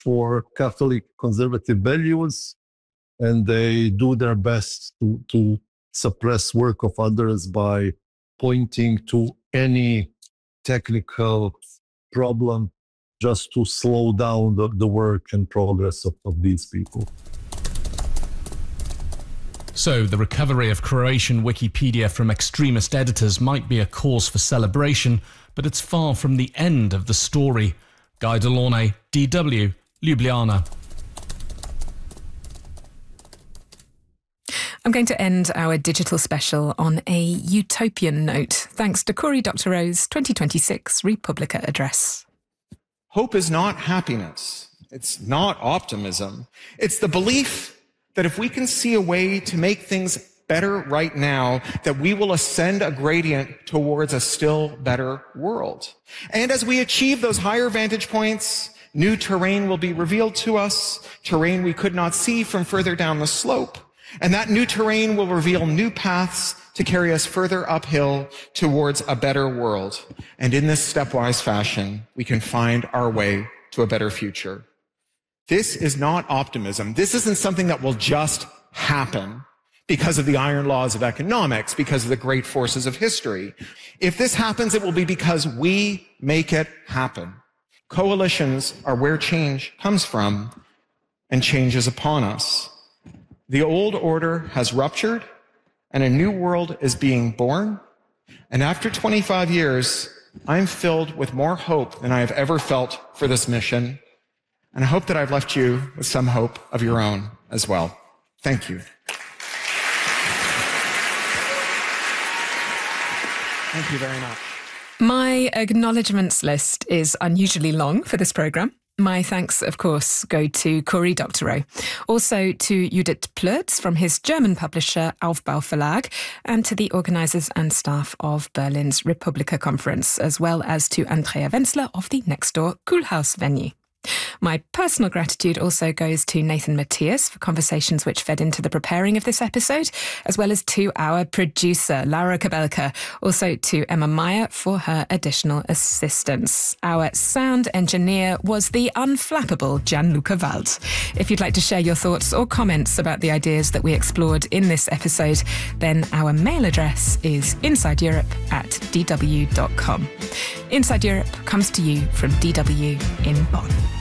for Catholic conservative values, and they do their best to suppress work of others by pointing to any technical problem just to slow down the work and progress of these people. So the recovery of Croatian Wikipedia from extremist editors might be a cause for celebration, but it's far from the end of the story. Guy Delaunay, DW, Ljubljana. I'm going to end our digital special on a utopian note, thanks to Cory Doctorow's 2026 Republica address. Hope is not happiness. It's not optimism. It's the belief that if we can see a way to make things better right now, that we will ascend a gradient towards a still better world. And as we achieve those higher vantage points, new terrain will be revealed to us, terrain we could not see from further down the slope. And that new terrain will reveal new paths to carry us further uphill towards a better world. And in this stepwise fashion, we can find our way to a better future. This is not optimism. This isn't something that will just happen because of the iron laws of economics, because of the great forces of history. If this happens, it will be because we make it happen. Coalitions are where change comes from, and change is upon us. The old order has ruptured, and a new world is being born. And after 25 years, I'm filled with more hope than I have ever felt for this mission. And I hope that I've left you with some hope of your own as well. Thank you. Thank you very much. My acknowledgements list is unusually long for this programme. My thanks, of course, go to Cory Doctorow, also to Judith Plötz from his German publisher Aufbau Verlag, and to the organisers and staff of Berlin's Republica conference, as well as to Andrea Wenzler of the Nextdoor Koolhaus venue. My personal gratitude also goes to Nathan Matthias for conversations which fed into the preparing of this episode, as well as to our producer, Laura Kabelka, also to Emma Meyer for her additional assistance. Our sound engineer was the unflappable Gianluca Wald. If you'd like to share your thoughts or comments about the ideas that we explored in this episode, then our mail address is insideeurope@dw.com. Inside Europe comes to you from DW in Bonn.